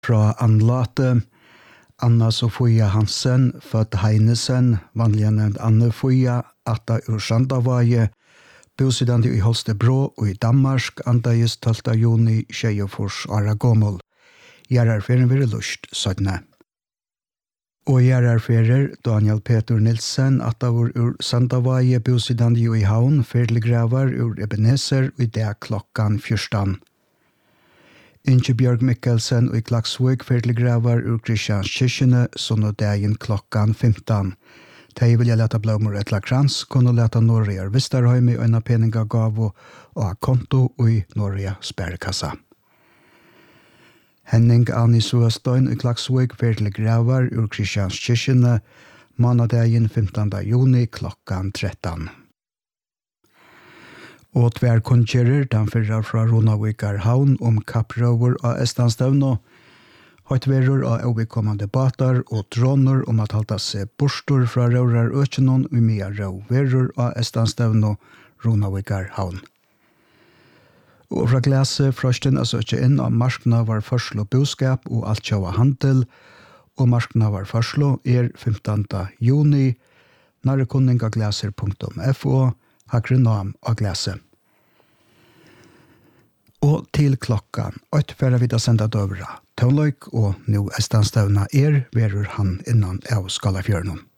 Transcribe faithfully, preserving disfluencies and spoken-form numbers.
Fra Anlate, Anna Sofia Hansen, født Heinesen, vanligen nevnt Anne Foia, atta ur Sandavaje, bosidande i Holstebro og i Danmark, andagis tolvte juni tjejofors ara gommel. Gjerarferien vil lust, sødne. Og gjerarferer Daniel Peter Nilsen, atta ur Sandavaje, bosidande i Havn, ferdelgravar ur Ebenezer, og i det klokkan fyrstan. Inge Bjørg Mikkelsen og i Klaksvøk ferdelgravar ur Kristianskirkene, sunnodegin klokkan femton. De vil jeg leta blommer etla krans, kunne leta Norge Vistarheim i øyna peninga gavo og ha konto i Norge sperrekassa. Henning Anni Suastøyn i Klaksvøk ferdelgravar ur Kristianskirkene, månedegin femtonte juni klokkan tretton. Og tver kunngjører den fyrre fra Runavikar havn om kapprøver av Estanstøvno, høytverer av overkommende batar og droner om at halta seg borstor fra rører økjenon og mye røverer av Estanstøvno, Runavikar havn. Og fra glese frøsten er søkje inn av marskna var førslo boskap og alt kjøva handel, og marskna var førslo er femtonte juni, narrekunningaglaser punktum fo, hakre nam av glese. Og til klokkan, åtte færre vi da senda døvra, tøvnløyk og nå Estanstøvna er, verur han innan av Skalafjørnum.